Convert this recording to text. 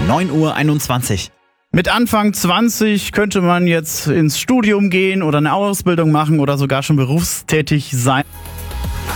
9:21 Uhr. Mit Anfang 20 könnte man jetzt ins Studium gehen oder eine Ausbildung machen oder sogar schon berufstätig sein.